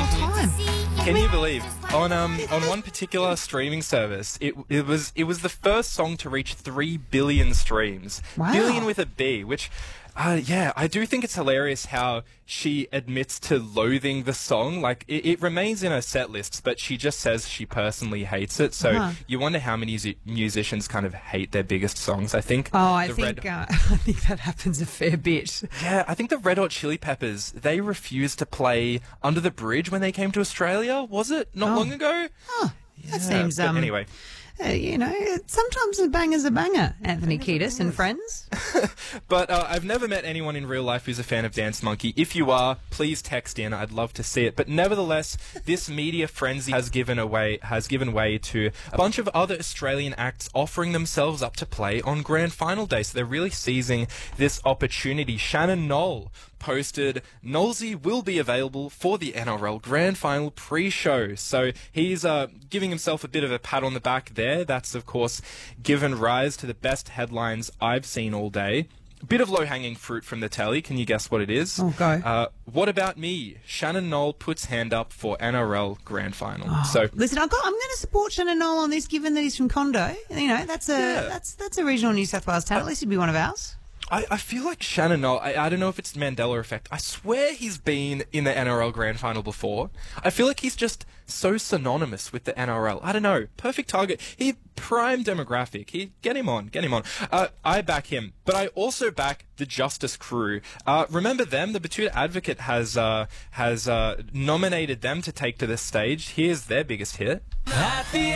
whole time. Can you believe on one particular streaming service, it was the first song to reach 3 billion streams. Wow. Billion with a B, which. Yeah, I do think it's hilarious how she admits to loathing the song. Like, it remains in her set lists, but she just says she personally hates it. So you wonder how many musicians kind of hate their biggest songs, I think. Oh, I think that happens a fair bit. Yeah, I think the Red Hot Chili Peppers, they refused to play Under the Bridge when they came to Australia, was it? Not long ago? Oh, that seems... But anyway... sometimes a banger's a banger, Anthony Kiedis and friends. But I've never met anyone in real life who's a fan of Dance Monkey. If you are, please text in. I'd love to see it. But nevertheless, this media frenzy has given way to a bunch of other Australian acts offering themselves up to play on Grand Final day. So they're really seizing this opportunity. Shannon Noll posted, Nolsey will be available for the NRL Grand Final pre-show. So he's giving himself a bit of a pat on the back there. That's, of course, given rise to the best headlines I've seen all day. A bit of low-hanging fruit from the telly. Can you guess what it is? Oh, go. What about me? Shannon Noll puts hand up for NRL Grand Final. So listen, I'm going to support Shannon Noll on this, given that he's from Condo. You know, that's a regional New South Wales town. At least he'd be one of ours. I feel like Shannon Noll, I don't know if it's Mandela effect. I swear he's been in the NRL Grand Final before. I feel like he's just so synonymous with the NRL. I don't know. Perfect target. He prime demographic. Get him on. I back him, but I also back the Justice Crew. Remember them? The Batuta Advocate has nominated them to take to the stage. Here's their biggest hit.